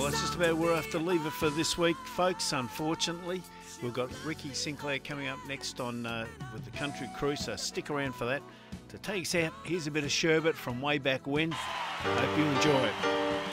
That's just about where I have to leave it for this week, folks, unfortunately. We've got Ricky Sinclair coming up next on with the Country Crew, so stick around for that. To take us out, here's a bit of sherbet from way back when. Hope you enjoy it.